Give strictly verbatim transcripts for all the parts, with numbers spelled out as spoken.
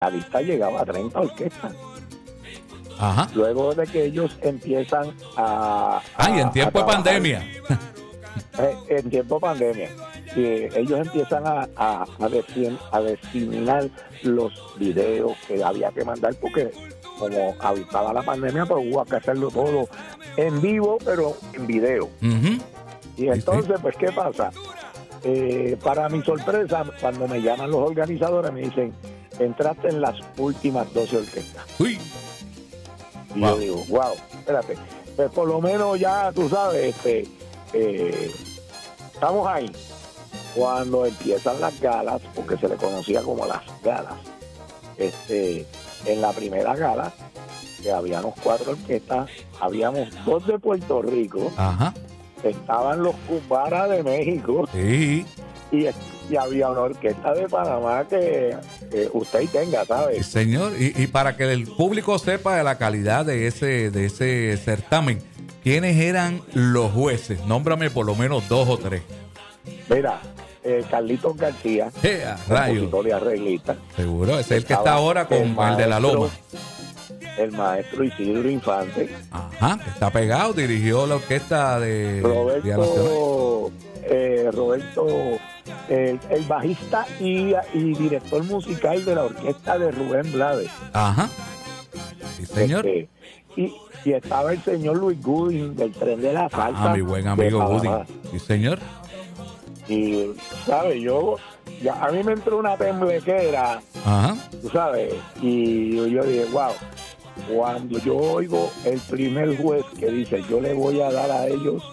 la lista llegaba a treinta orquestas. Ajá. Luego de que ellos empiezan a... Ay, en tiempo de pandemia. Eh, en tiempo de pandemia. Y ellos empiezan a, a, a, decir, a diseminar los videos que había que mandar, porque como habitaba la pandemia, pues hubo que hacerlo todo en vivo, pero en video. Uh-huh. Y entonces, pues, ¿qué pasa? Eh, para mi sorpresa, cuando me llaman los organizadores, me dicen, entraste en las últimas doce orquestas. Uy. Y Wow. yo digo, wow, espérate, pues por lo menos ya, tú sabes, este, eh, estamos ahí. Cuando empiezan las galas, porque se le conocía como las galas, este, en la primera gala, que habíamos cuatro orquestas, habíamos dos de Puerto Rico, Ajá. estaban los Cumbaras de México, Sí. y, y había una orquesta de Panamá que, que usted tenga, Sí, ¿sabes? señor. Y, y para que el público sepa de la calidad de ese, de ese certamen, ¿quiénes eran los jueces? Nómbrame por lo menos dos o tres. Mira, eh, Carlitos García, ¡Ea, rayos! compositor y arreglista. Seguro, ese es el que Estaba está ahora con el, el de la maestro- Loma. El maestro Isidro Infante, Ajá, que está pegado, dirigió la orquesta de Día Nacional. Roberto, eh, Roberto, el, el bajista y, y director musical de la orquesta de Rubén Blades. Ajá. Sí, señor. Este, y, y estaba el señor Luis Gooding del Tren de la Salsa. Ah, mi buen de amigo Panamá. Woody. Sí, señor. Y, ¿sabes? Yo, ya, a mí me entró una temblequera, Ajá. tú sabes, y yo, yo dije, wow, cuando yo oigo el primer juez que dice, yo le voy a dar a ellos,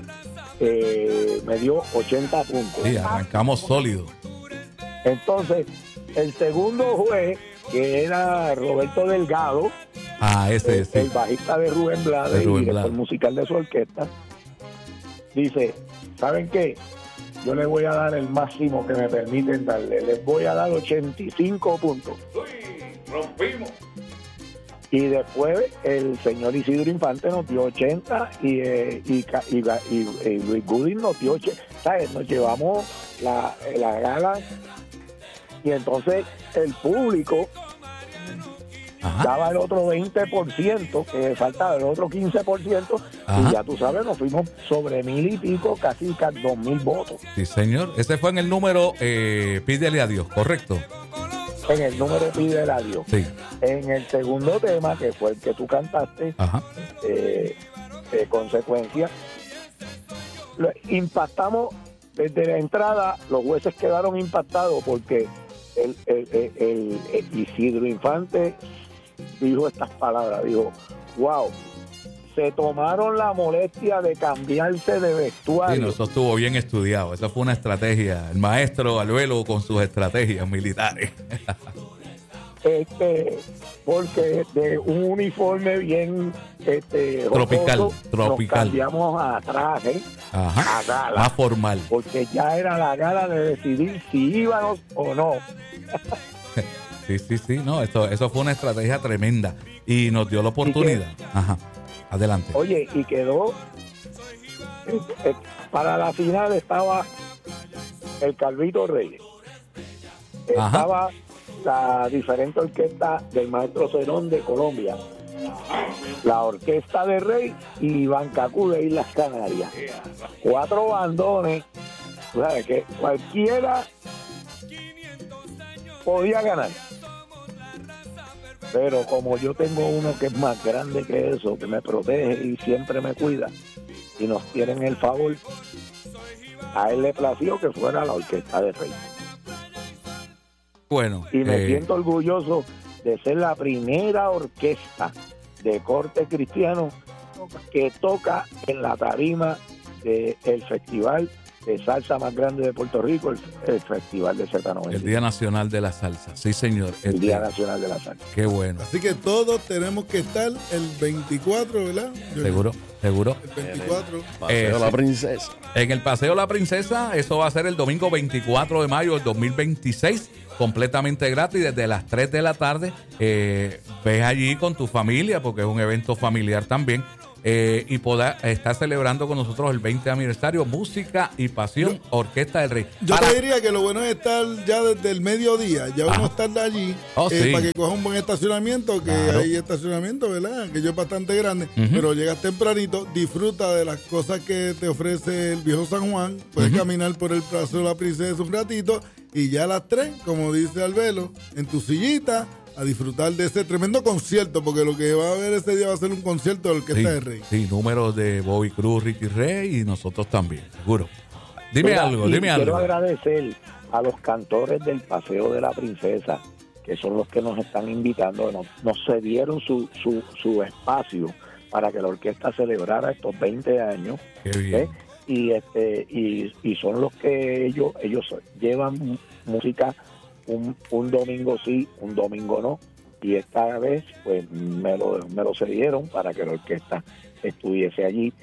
eh, me dio ochenta puntos. Sí, arrancamos sólido. Entonces, el segundo juez, que era Roberto Delgado, Ah, ese, el, sí. el bajista de Rubén Blades, De Rubén y director Blades. musical de su orquesta, dice, ¿saben qué? Yo le voy a dar el máximo que me permiten darle. Les voy a dar ochenta y cinco puntos. Rompimos. Y después el señor Isidro Infante nos dio ochenta y, eh, y, ca- y, ga- y- y Luis Gooding nos dio ochenta. ¿Sabes? Nos llevamos la, la gala y entonces el público Ajá. daba el otro veinte por ciento, que faltaba el otro quince por ciento, Ajá. y ya tú sabes, nos fuimos sobre mil y pico, casi ca- dos mil votos. Sí, señor. Ese fue en el número eh, Pídele a Dios, ¿correcto? En el número Pide la Dios. Sí. En el segundo tema, que fue el que tú cantaste, Ajá. eh, eh, consecuencia, lo- impactamos desde la entrada, los jueces quedaron impactados porque el, el, el, el- el Isidro Infante dijo estas palabras, dijo, wow, se tomaron la molestia de cambiarse de Sí, vestuario. no, eso estuvo bien estudiado. Esa fue una estrategia. El maestro Aluelo con sus estrategias militares. Este, porque de un uniforme bien este, Tropical, jocoso, tropical. nos cambiamos a traje, Ajá. a gala, Más formal. porque ya era la gala de decidir si íbamos o no. Sí, sí, sí. No, eso, eso fue una estrategia tremenda. Y nos dio la oportunidad. Ajá. Adelante. Oye, y quedó eh, eh, para la final estaba el Calvito Reyes, Ajá. estaba la diferente orquesta del maestro Cerón de Colombia, la orquesta de Rey y Bancacú de Islas Canarias, cuatro bandones, tú sabes que cualquiera podía ganar. Pero como yo tengo uno que es más grande que eso, que me protege y siempre me cuida, y nos tienen el favor, a él le plació que fuera la orquesta de Rey. Bueno. Y me eh, siento orgulloso de ser la primera orquesta de corte cristiano que toca en la tarima del festival de salsa más grande de Puerto Rico, el, el Festival de Z noventa. el Día Nacional de la Salsa. Sí, señor. El Este, Día Nacional de la Salsa. Qué bueno. Así que todos tenemos que estar el veinticuatro, ¿verdad? Seguro, seguro. El veinticuatro. Eh, la sí. princesa. En el Paseo La Princesa, eso va a ser el domingo veinticuatro de mayo del dos mil veintiséis, completamente gratis desde las tres de la tarde. Eh, ves allí con tu familia, porque es un evento familiar también. eh, y poder estar celebrando con nosotros el veinte aniversario Música y Pasión, yo, Orquesta del Rey. Yo para, te diría que lo bueno es estar ya desde el mediodía, ya uno estar de allí, oh, eh, sí. para que coja un buen estacionamiento, que claro. hay estacionamiento, ¿verdad? Que yo es bastante grande, uh-huh. pero llegas tempranito, disfruta de las cosas que te ofrece el viejo San Juan, puedes uh-huh. caminar por el Paseo de la Princesa un ratito, y ya a las tres, como dice Albelo, en tu sillita, a disfrutar de ese tremendo concierto, porque lo que va a haber ese día va a ser un concierto de Orquesta sí, del Rey. Sí, números de Bobby Cruz, Ricky Rey y nosotros también, seguro. Dime Mira, algo, dime quiero algo. Quiero agradecer a los cantores del Paseo de la Princesa, que son los que nos están invitando, nos, nos cedieron su, su, su espacio para que la orquesta celebrara estos veinte años. Qué bien. ¿eh? Y este y, y son los que ellos ellos llevan música un, un domingo sí, un domingo no, y esta vez pues me lo, me lo cedieron para que la orquesta estuviese allí,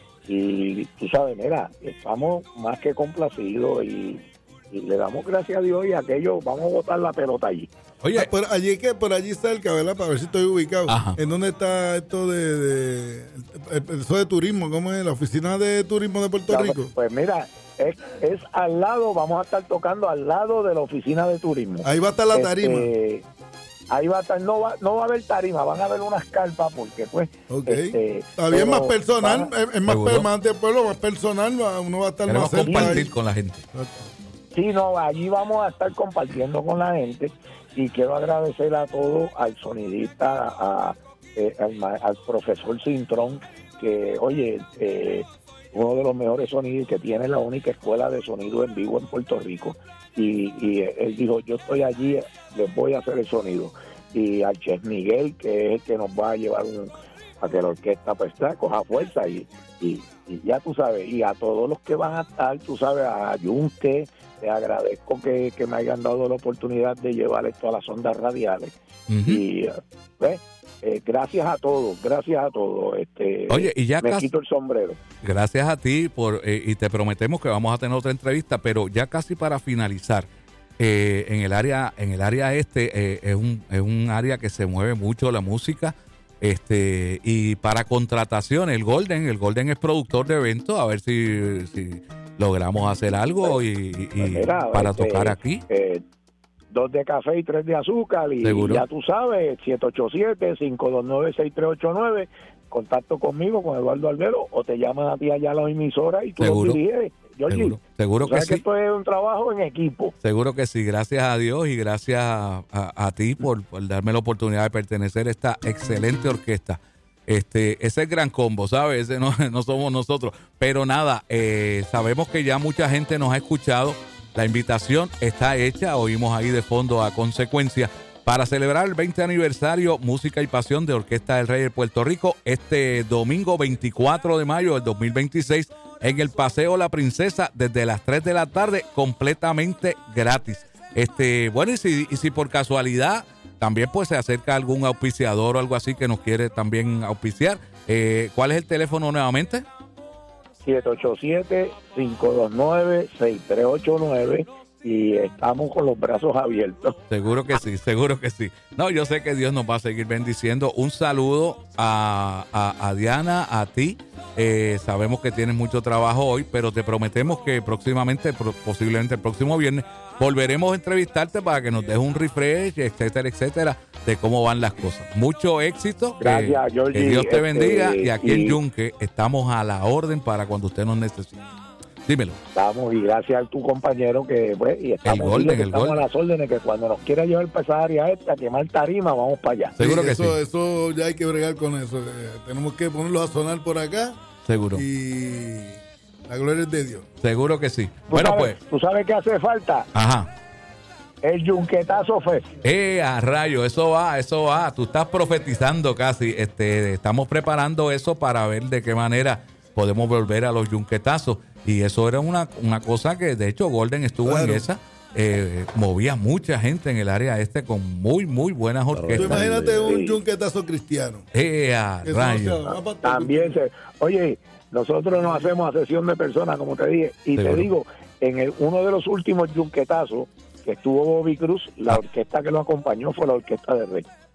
y tú sabes, mira, estamos más que complacidos y, y le damos gracias a Dios, y aquello, vamos a botar la pelota allí. Oye, ah, por allí que por allí cerca, ¿verdad? Para ver si estoy ubicado. Ajá. ¿En dónde está esto de, de eso de turismo? ¿Cómo es? ¿La oficina de turismo de Puerto Rico? Pues mira, es, es al lado, vamos a estar tocando al lado de la oficina de turismo. Ahí va a estar la tarima. Este, ahí va a estar, no va, no va a haber tarima, van a haber unas carpas porque pues. Okay. Este, Está bien, más personal, a, es, es más permanente del pueblo, más personal, uno va a estar Queremos más cerca. compartir ahí. con la gente. Sí, no, allí vamos a estar compartiendo con la gente, y quiero agradecer a todos, al sonidista, a, eh, al, al profesor Cintrón, que oye, eh, uno de los mejores sonidos, que tiene la única escuela de sonido en vivo en Puerto Rico, y, y él dijo, yo estoy allí, les voy a hacer el sonido. Y al Chef Miguel, que es el que nos va a llevar un, a que la orquesta pues coja fuerza, y, y, y ya tú sabes, y a todos los que van a estar, tú sabes, a Yunque, te agradezco que, que me hayan dado la oportunidad de llevar esto a las ondas radiales. Uh-huh. Y ¿ves? Eh, gracias a todos, gracias a todos. Este, Oye, y ya me casi, quito el sombrero. Gracias a ti por eh, y te prometemos que vamos a tener otra entrevista, pero ya casi para finalizar, eh, en el área, en el área este eh, es un es un área que se mueve mucho la música. Este, y para contratación, el Golden, el Golden es productor de eventos, a ver si, si logramos hacer algo y, y pues mira, para este, tocar aquí. Eh, dos de café y tres de azúcar, y ¿seguro? Ya tú sabes, siete ocho siete, cinco dos nueve, seis tres ocho nueve, contacto conmigo, con Eduardo Albero, o te llaman a ti allá a la emisora y tú lo diriges. Seguro, seguro que sí. Que esto es un trabajo en equipo. Seguro que sí, gracias a Dios y gracias a, a, a ti por, por darme la oportunidad de pertenecer a esta excelente orquesta. Este, ese es el gran combo, ¿sabes? Ese no, no somos nosotros. Pero nada, eh, sabemos que ya mucha gente nos ha escuchado. La invitación está hecha, oímos ahí de fondo a Consecuencia, para celebrar el veinte aniversario Música y Pasión de Orquesta del Rey de Puerto Rico, este domingo veinticuatro de mayo del dos mil veintiséis, en el Paseo La Princesa, desde las tres de la tarde, completamente gratis. Este, bueno, y si, y si por casualidad también pues se acerca algún auspiciador o algo así que nos quiere también auspiciar, eh, ¿cuál es el teléfono nuevamente? siete ocho siete, cinco dos nueve, seis tres ocho nueve, y estamos con los brazos abiertos. Seguro que sí, seguro que sí. No, yo sé que Dios nos va a seguir bendiciendo. Un saludo a, a, a Diana, a ti. Eh, sabemos que tienes mucho trabajo hoy, pero te prometemos que próximamente, posiblemente el próximo viernes, volveremos a entrevistarte para que nos dejes un refresh, etcétera, etcétera, de cómo van las cosas. Mucho éxito. Gracias, eh, Georgie. Que Dios te este, bendiga. Y aquí y... en Yunque estamos a la orden para cuando usted nos necesite. Dímelo. Estamos, y gracias a tu compañero que pues, y estamos, el golden, que el estamos golden. a las órdenes, que cuando nos quiera llevar para esa área esta, a quemar tarima, vamos para allá. Seguro sí, que eso, sí. Eso ya hay que bregar con eso. Eh, tenemos que ponerlos a sonar por acá. Seguro. Y la gloria es de Dios. Seguro que sí. ¿Tú Bueno, sabes, pues. ¿Tú sabes qué hace falta? Ajá. El Yunquetazo Fest. Eh, a rayo, eso va, eso va. Tú estás profetizando casi. Este, estamos preparando eso para ver de qué manera podemos volver a los yunquetazos. Y eso era una, una cosa que, de hecho, Golden estuvo claro. en esa. Eh, movía mucha gente en el área este con muy, muy buenas orquestas. Tú imagínate un sí. yunquetazo cristiano. Eh, a rayo. No sea, también se... Oye, nosotros nos hacemos a sesión de personas, como te dije. Y seguro. Te digo, en el, uno de los últimos yunquetazos que estuvo Bobby Cruz, la orquesta que lo acompañó fue la Orquesta del Rey.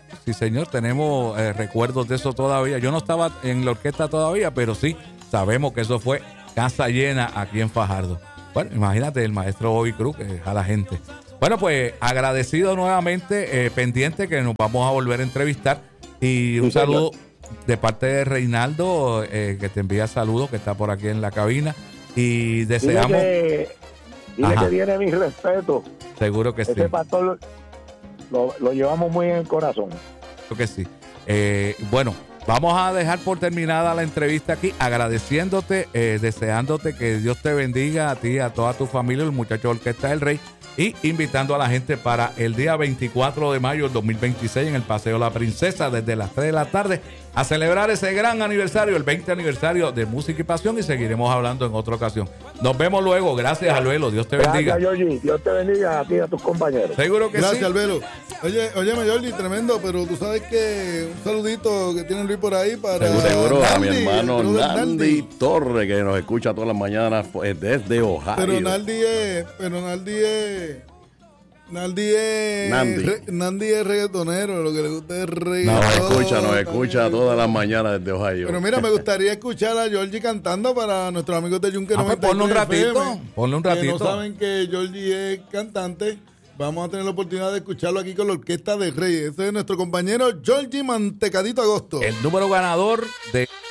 sí señor, tenemos eh, recuerdos de eso todavía. Yo no estaba en la orquesta todavía, pero sí sabemos que eso fue casa llena aquí en Fajardo. Bueno, imagínate el maestro Bobby Cruz, que a la gente. Bueno, pues agradecido nuevamente, eh, pendiente que nos vamos a volver a entrevistar. Y un saludo de parte de Reinaldo, eh, que te envía saludos, que está por aquí en la cabina. Y deseamos... Dile que, dile que tiene mi respeto. Seguro que Ese sí. Ese pastor lo, lo llevamos muy en el corazón. Creo que sí. Eh, bueno, vamos a dejar por terminada la entrevista aquí, agradeciéndote, eh, deseándote que Dios te bendiga a ti, a toda tu familia, el muchacho Orquesta del Rey, y invitando a la gente para el día veinticuatro de mayo del dos mil veintiséis en el Paseo La Princesa desde las tres de la tarde a celebrar ese gran aniversario, el veinte aniversario de Música y Pasión, y seguiremos hablando en otra ocasión. Nos vemos luego. Gracias, Albelo. Dios te bendiga. Gracias, Georgie. Dios te bendiga a ti y a tus compañeros. Seguro que Gracias, sí. Gracias, Albelo. Oye, óyeme, Georgie, tremendo, pero tú sabes que un saludito que tiene Luis por ahí para... Seguro, seguro Naldi, a mi hermano el brother Naldi Torre, que nos escucha todas las mañanas pues, desde Ohio. Pero Naldi es... Pero Naldi es... Naldi es... Nandi. Re, Nandi es reggaetonero, lo que le gusta es reggaetón. Nos escucha, nos escucha todas las mañanas desde Ohio. Pero mira, me gustaría escuchar a Georgie cantando para nuestros amigos de Yunque Ah, pues ponle un ratito, F M, ponle un que ratito. no saben que Georgie es cantante. Vamos a tener la oportunidad de escucharlo aquí con la Orquesta de Rey. Ese es nuestro compañero Georgie Mantecadito Agosto. El número ganador de